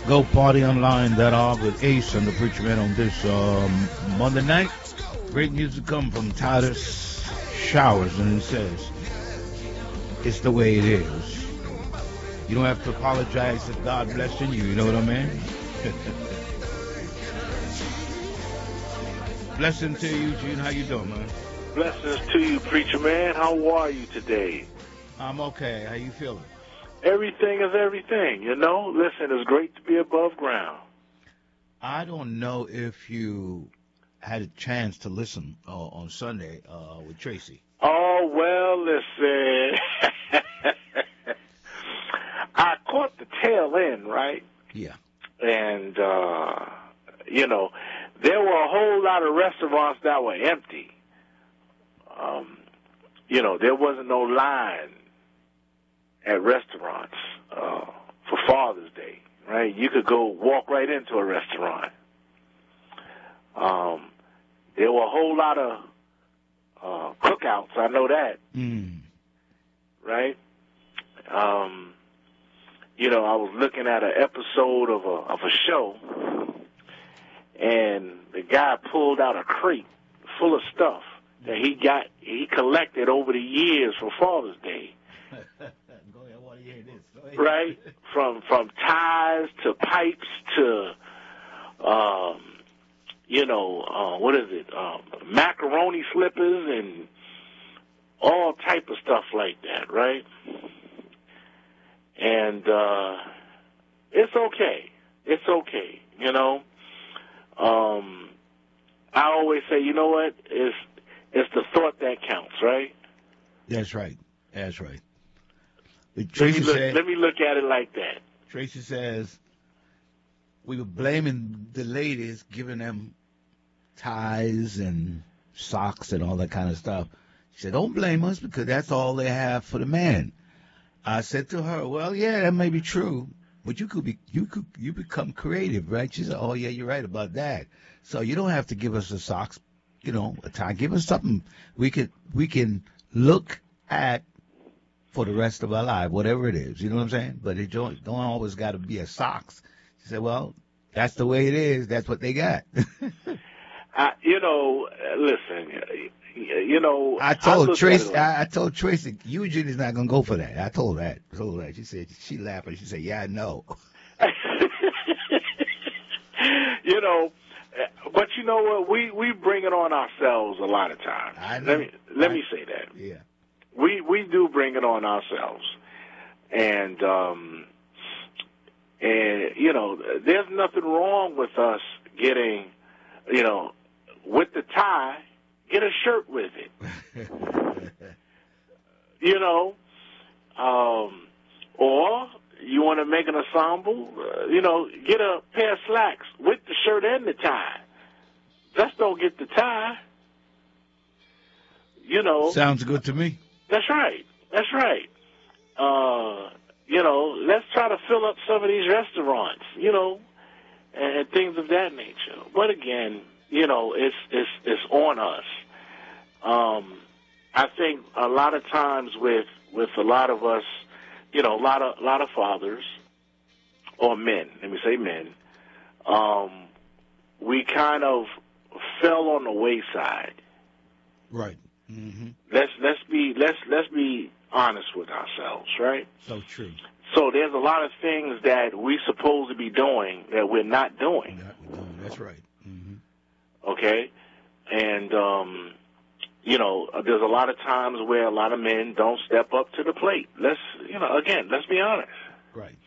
GoPartyOnline.org with Ace and the Preacher Man on this Monday night. Great music come from Titus Showers, and he says, it's the way it is. You don't have to apologize if God blessing you, you know what I mean? Blessing to you, Gene. How you doing, man? Blessings to you, Preacher Man. How are you today? I'm okay. How you feeling? Everything is everything, you know. Listen, it's great to be above ground. I don't know if you had a chance to listen on Sunday with Tracy. Oh, well, listen. I caught the tail end, right? Yeah. And, you know, there were a whole lot of restaurants that were empty. You know, there wasn't no line at restaurants for Father's Day, right? You could go walk right into a restaurant. There were a whole lot of cookouts, I know that, right? You know, I was looking at an episode of a show, and the guy pulled out a crate full of stuff that he collected over the years for Father's Day. Go ahead, I want to hear this. Go ahead. Right? From ties to pipes to, you know, what is it? Macaroni slippers and all type of stuff like that, right? And it's okay. It's okay, you know. I always say, you know what? It's the thought that counts, right? That's right. That's right. Let me look at it like that. Tracy says we were blaming the ladies, giving them ties and socks and all that kind of stuff. She said, don't blame us because that's all they have for the man. I said to her, well, yeah, that may be true, but you become creative, right? She said, oh, yeah, you're right about that. So you don't have to give us the socks, you know, a tie. Give us something we can look at for the rest of our life, whatever it is. You know what I'm saying? But it don't always got to be a socks. She said, well, that's the way it is. That's what they got. You know, listen, you know. I told Tracy, Eugene is not going to go for that. I told her that. She said, she laughed, and she said, yeah, I know. You know, but you know what? We bring it on ourselves a lot of times. I know. Let me say that. Yeah. We do bring it on ourselves, and you know, there's nothing wrong with us getting, you know, with the tie, get a shirt with it, you know, or you want to make an ensemble, you know, get a pair of slacks with the shirt and the tie. Just don't get the tie, you know. Sounds good to me. That's right. That's right. You know, let's try to fill up some of these restaurants, you know, and things of that nature. But again, you know, it's on us. I think a lot of times with a lot of us, you know, a lot of fathers or men. Let me say men. We kind of fell on the wayside. Right. Mm-hmm. Let's be honest with ourselves, right? So true. So there's a lot of things that we're supposed to be doing that we're not doing. That's right. Mm-hmm. Okay, and you know, there's a lot of times where a lot of men don't step up to the plate. Let's be honest. Right.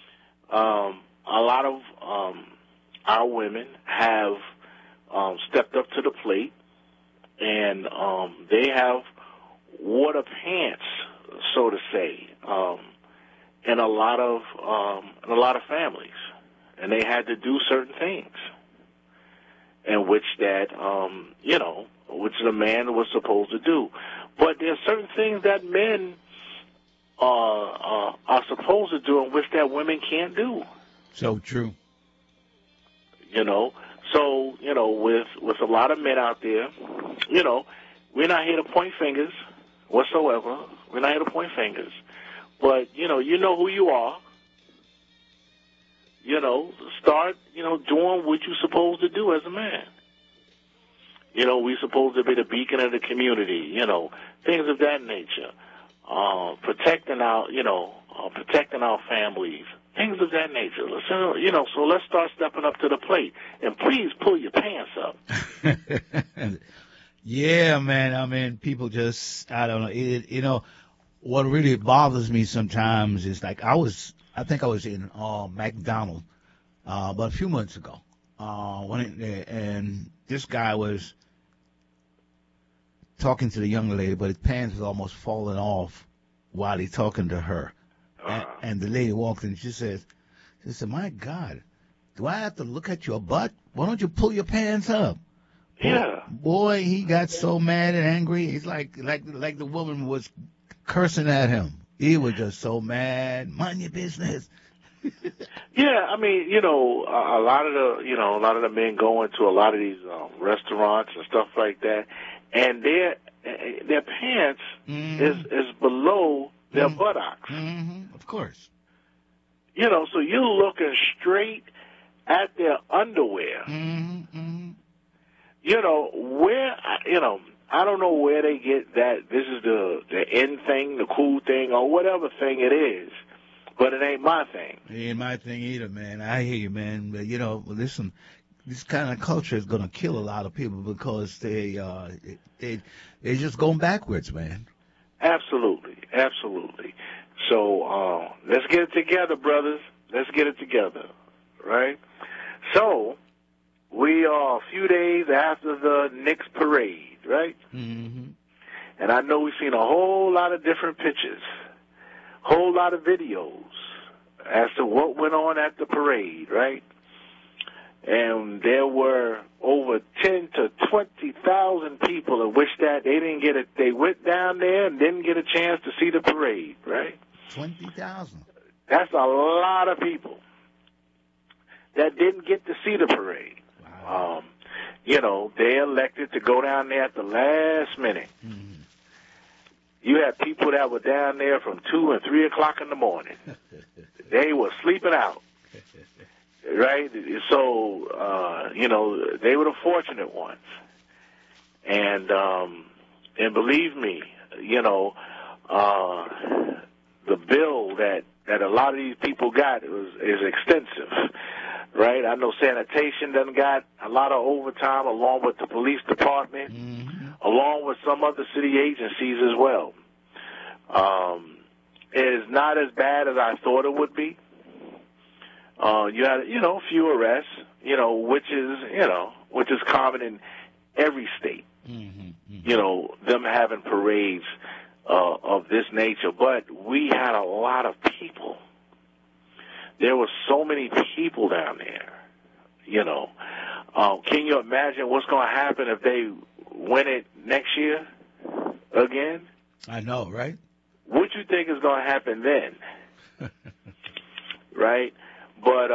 A lot of our women have stepped up to the plate. And they have water pants, so to say, in a lot of families, and they had to do certain things, in which that you know, which the man was supposed to do. But there are certain things that men are supposed to do, in which that women can't do. So true. You know. So, you know, with a lot of men out there, you know, we're not here to point fingers whatsoever. We're not here to point fingers. But, you know who you are. You start, doing what you're supposed to do as a man. We're supposed to be the beacon of the community, things of that nature. Protecting our families, things of that nature. So let's start stepping up to the plate. And please pull your pants up. Yeah, man. I mean, people just, I don't know. What really bothers me sometimes is like I think I was in McDonald's about a few months ago. And this guy was talking to the young lady, but his pants was almost falling off while he's talking to her. And the lady walked in and she said, my God, do I have to look at your butt? Why don't you pull your pants up? Yeah. Boy, he got so mad and angry. He's like the woman was cursing at him. He was just so mad. Mind your business. Yeah, I mean, a lot of the men go into a lot of these restaurants and stuff like that, and their pants is below their buttocks. Mm-hmm. Of course. So you're looking straight at their underwear. Mm-hmm. I don't know where they get that. This is the in thing, the cool thing, or whatever thing it is. But it ain't my thing. It ain't my thing either, man. I hear you, man. But listen, this kind of culture is gonna kill a lot of people because they're just going backwards, man. Absolutely. So let's get it together, brothers. Let's get it together, right? So we are a few days after the Knicks parade, right? Mm-hmm. And I know we've seen a whole lot of different pictures, whole lot of videos as to what went on at the parade, right? And there were over 10 to 20,000 people in which that they went down there and didn't get a chance to see the parade, right? 20,000. That's a lot of people that didn't get to see the parade. Wow. They elected to go down there at the last minute. Mm-hmm. You had people that were down there from 2 and 3 o'clock in the morning. They were sleeping out, right? So, they were the fortunate ones. And believe me, the bill that a lot of these people got is extensive, right? I know sanitation done got a lot of overtime along with the police department, along with some other city agencies as well. It is not as bad as I thought it would be. You had, a few arrests, which is common in every state. Them having parades of this nature, but we had a lot of people. There were so many people down there. Can you imagine what's going to happen if they win it next year again? I know, right? What you think is going to happen then? Right? But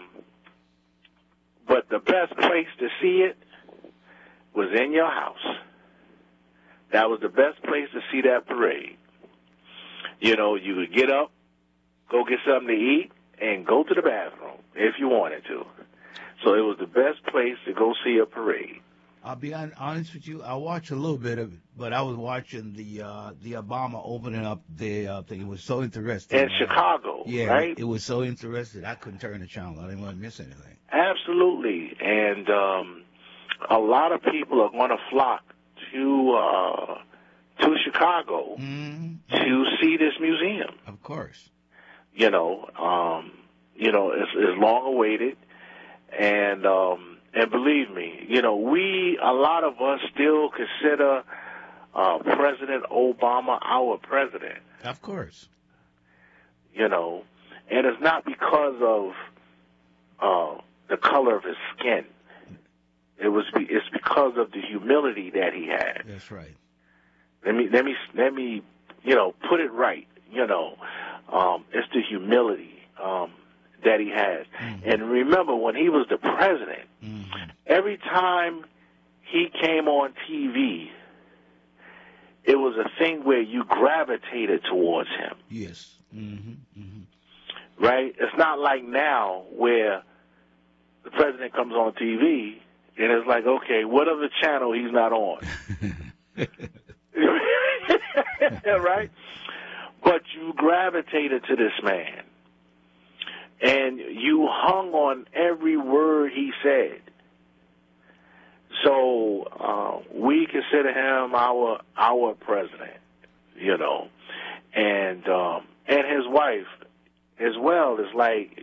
the best place to see it was in your house. That was the best place to see that parade. You could get up, go get something to eat, and go to the bathroom if you wanted to. So it was the best place to go see a parade. I'll be honest with you. I watched a little bit of it, but I was watching the Obama opening up the thing. It was so interesting. In Chicago, yeah, right? It was so interesting. I couldn't turn the channel. I didn't want to miss anything. Absolutely. And a lot of people are going to flock to Chicago to see this museum. Of course. It's long awaited, and believe me, a lot of us still consider President Obama our president. Of course. And it's not because of the color of his skin. It's because of the humility that he had. That's right. Let me put it right. It's the humility that he has. And remember, when he was the president, every time he came on TV, it was a thing where you gravitated towards him. Yes. right? It's not like now where the president comes on TV and it's like, okay, what other channel he's not on? Right? But you gravitated to this man, and you hung on every word he said. So we consider him our president, you know, and his wife as well is like,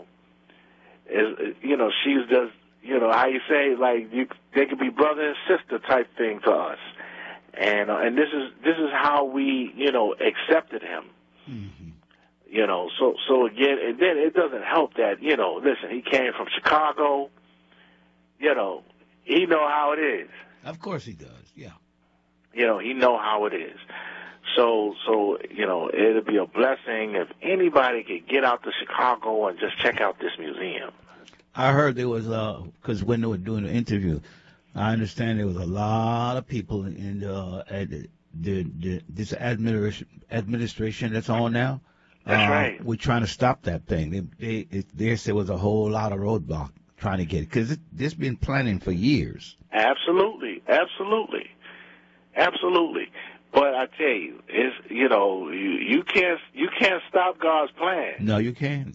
she's just, how you say, like they could be brother and sister type thing to us. And this is how we, accepted him. Mm-hmm. So again, and then it doesn't help that, listen, he came from Chicago, he know how it is. Of course he does, yeah. He know how it is. So it'll be a blessing if anybody could get out to Chicago and just check out this museum. I heard there was, because when they were doing the interview, I understand there was a lot of people in this administration that's on now. That's right. We're trying to stop that thing. They said was a whole lot of roadblock trying to get it, because this been planning for years. Absolutely. But I tell you, it's you can't stop God's plan. No, you can't.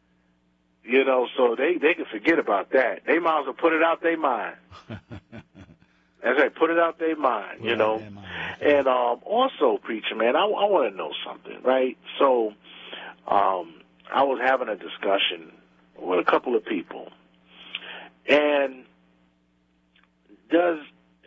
So they can forget about that. They might as well put it out their mind. As I put it out their mind, And also, preacher man, I want to know something, right? So I was having a discussion with a couple of people, and does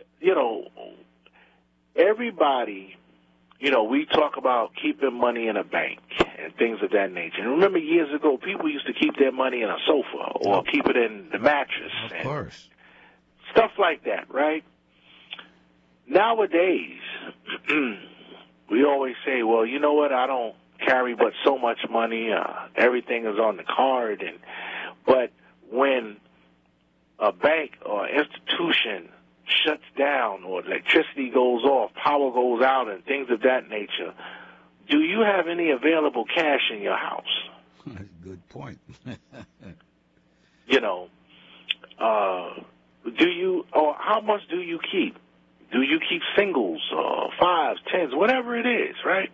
everybody, we talk about keeping money in a bank and things of that nature. And remember, years ago, people used to keep their money in a sofa or keep it in the mattress. Of course. Stuff like that, right? Nowadays, we always say, well, you know what, I don't carry but so much money. Everything is on the card. But when a bank or institution shuts down or electricity goes off, power goes out, and things of that nature, do you have any available cash in your house? That's a good point. Do you, or how much do you keep? Do you keep singles, fives, tens, whatever it is, right?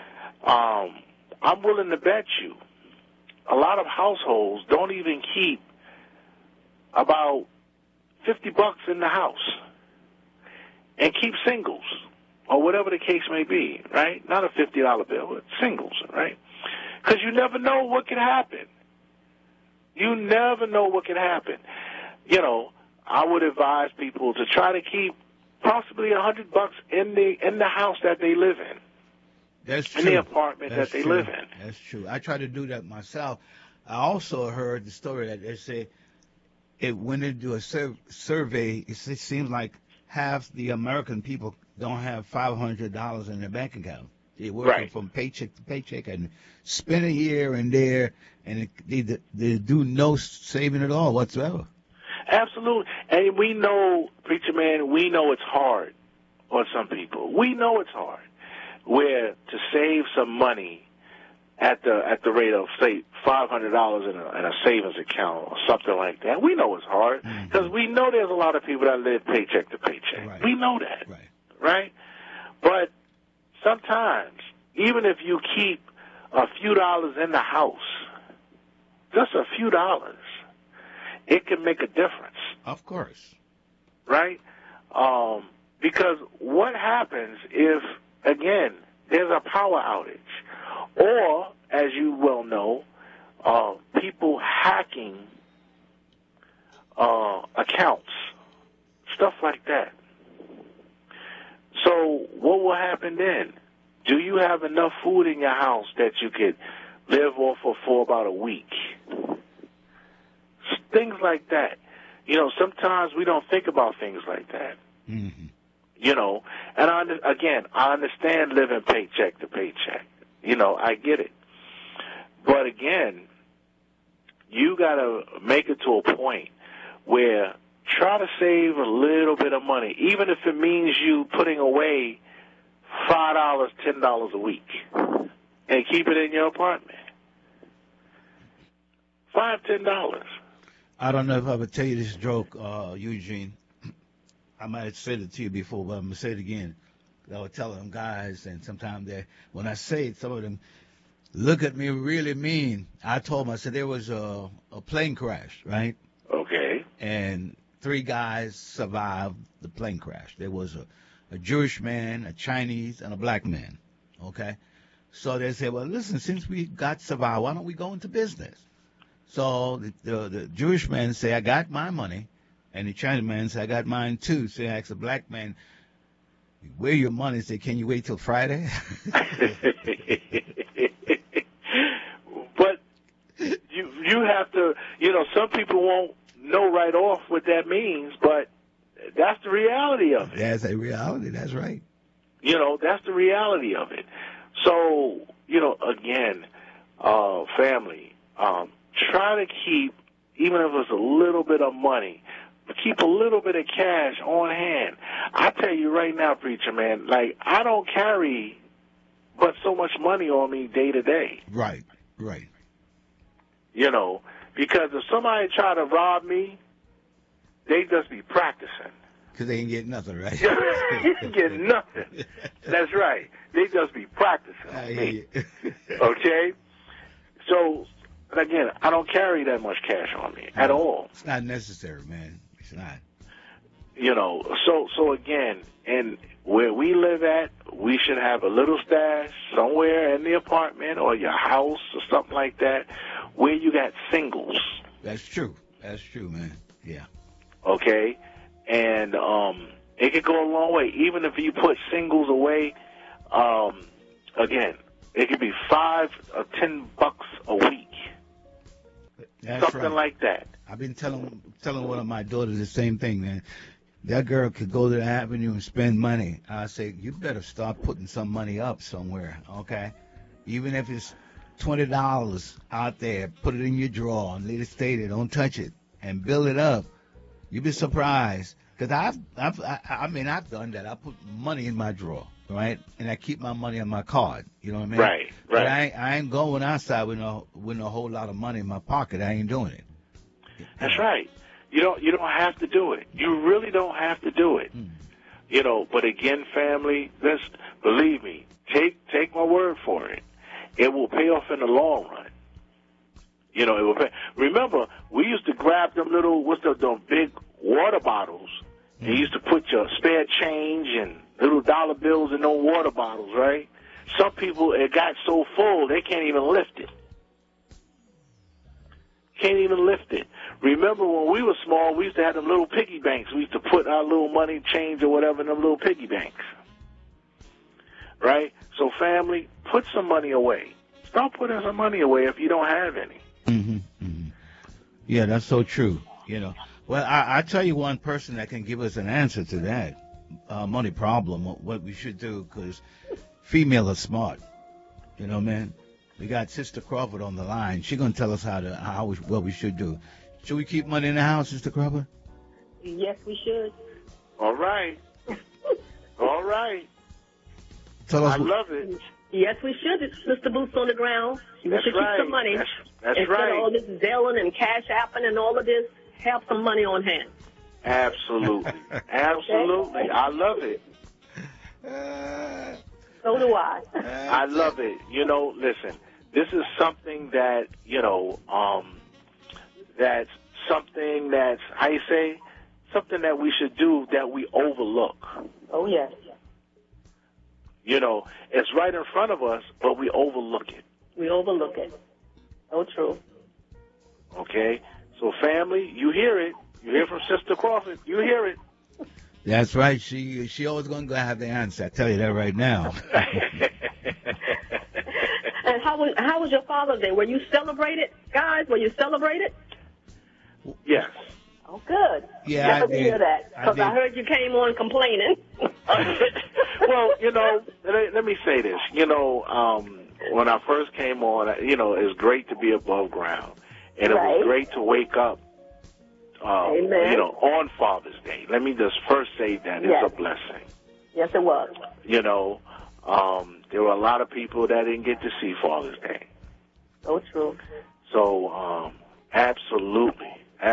I'm willing to bet you a lot of households don't even keep about $50 in the house and keep singles or whatever the case may be, right? Not a $50 bill, but singles, right? Because you never know what can happen. You never know what can happen. I would advise people to try to keep possibly $100 in the house that they live in. That's true. In the apartment that they live in. That's true. I try to do that myself. I also heard the story that they say when they do a survey, it seems like half the American people don't have $500 in their bank account. They work from paycheck to paycheck and spend a year and there, and they do no saving at all whatsoever. Absolutely. And we know, preacher man, we know it's hard on some people. We know it's hard. Where to save some money at the rate of, say, $500 in a savings account or something like that. We know it's hard because we know there's a lot of people that live paycheck to paycheck. Right. We know that, right? But sometimes, even if you keep a few dollars in the house, just a few dollars, it can make a difference. Of course. Right? Because what happens if, again, there's a power outage? Or, as you well know, people hacking accounts, stuff like that. So what will happen then? Do you have enough food in your house that you could live off of for about a week? Things like that. Sometimes we don't think about things like that. Mm-hmm. And I understand living paycheck to paycheck. I get it. But again, you got to make it to a point where try to save a little bit of money, even if it means you putting away $5, $10 a week, and keep it in your apartment. $5, $10. I don't know if I would tell you this joke, Eugene. I might have said it to you before, but I'm going to say it again. I would tell them guys, and sometimes when I say it, some of them look at me really mean. I told them, I said, there was a plane crash, right? Okay. And 3 guys survived the plane crash. There was a Jewish man, a Chinese, and a black man, okay? So they said, well, listen, since we got survived, why don't we go into business? So the Jewish man say, I got my money. And the Chinese man say, I got mine too. So I asked the black man, where your money? Say, can you wait till Friday? But you have to, some people won't know right off what that means, but that's the reality of it. That's a reality. That's right. That's the reality of it. So, again, family, try to keep, even if it's a little bit of money, keep a little bit of cash on hand. I tell you right now, preacher man, like I don't carry but so much money on me day to day. Right. Because if somebody try to rob me, they just be practicing. Because they ain't getting nothing, right? You ain't getting nothing. That's right. They just be practicing on me. Okay? So, again, I don't carry that much cash on me at all. It's not necessary, man. It's not. So again, and where we live at, we should have a little stash somewhere in the apartment or your house or something like that where you got singles. That's true, man. Yeah. Okay? And it could go a long way. Even if you put singles away, again, it could be $5 or $10 a week. That's something right. like that. I've been telling one of my daughters the same thing, man. That girl could go to the avenue and spend money. I say, you better start putting some money up somewhere, okay? Even if it's $20 out there, put it in your drawer and let it stay there. Don't touch it and build it up. You'd be surprised. Because I've done that. I put money in my drawer, right? And I keep my money on my card. You know what I mean? Right. But I ain't going outside with a whole lot of money in my pocket. I ain't doing it. That's right. You don't have to do it. You really don't have to do it. But again, family, believe me, take my word for it. It will pay off in the long run. It will pay. Remember, we used to grab them little, them big water bottles, and you used to put your spare change and little dollar bills in those water bottles, right? Some people, it got so full, they can't even lift it. Can't even lift it. Remember when we were small, we used to have them little piggy banks. We used to put our little money, change or whatever in them little piggy banks. Right? So family, put some money away. Start putting some money away if you don't have any. Yeah, that's so true. Well, I tell you one person that can give us an answer to that money problem, what we should do, because female are smart. Man. We got Sister Crawford on the line. She's gonna tell us what we should do. Should we keep money in the house, Sister Crawford? Yes, we should. All right. All right. I love it. Yes, we should. It's Mr. Boots on the ground. We should keep some money. That's Instead right. of all this Zelling and Cash Apping and all of this, have some money on hand. Absolutely. Absolutely. Okay. I love it. So do I. I love it. Listen, this is something that, that's something that's, how you say, something that we should do that we overlook. Oh, yes. It's right in front of us, but we overlook it. We overlook it. So true. Okay? So, family, you hear it. You hear from Sister Crawford. You hear it. That's right. She always going to have the answer. I tell you that right now. And how was your Father's Day? Were you celebrated, guys? Were you celebrated? Yes. Oh, good. Yeah, I did hear that because I heard you came on complaining. Well, let me say this. When I first came on, it's great to be above ground, and it was great to wake up. Amen. On Father's Day. Let me just first say that it's a blessing. Yes, it was. There were a lot of people that didn't get to see Father's Day. So true. So, Absolutely.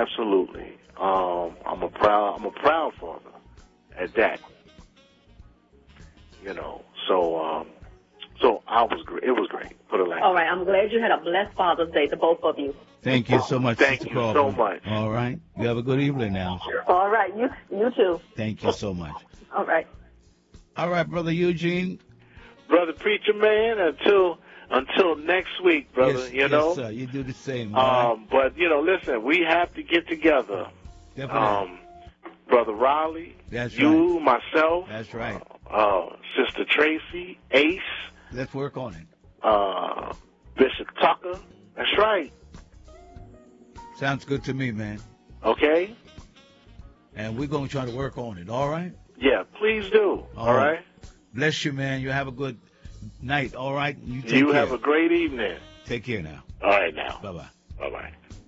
I'm a proud father at that. You know, so I was great. It was great. Put it like All that. right, I'm glad you had a blessed Father's Day to both of you. Thank you so much, Thank Sister you Crawford. so much. All right. You have a good evening now. All right, you too. Thank you so much. All right. All right, Brother Eugene. Brother Preacher Man, until next week, brother. Yes, know. Yes, sir. You do the same. All right? But listen, we have to get together. Definitely. Brother Riley, That's you, myself. That's right. Sister Tracy, Ace. Let's work on it. Bishop Tucker. That's right. Sounds good to me, man. Okay? And we're going to try to work on it, all right? Yeah, please do. All right? Bless you, man. You have a good night, all right? You take care. Have a great evening. Take care now. All right, now. Bye-bye. Bye-bye.